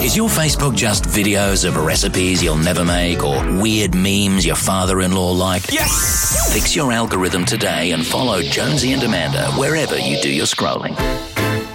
Is your Facebook just videos of recipes you'll never make or weird memes your father-in-law liked? Yes! Fix your algorithm today and follow Jonesy and Amanda wherever you do your scrolling.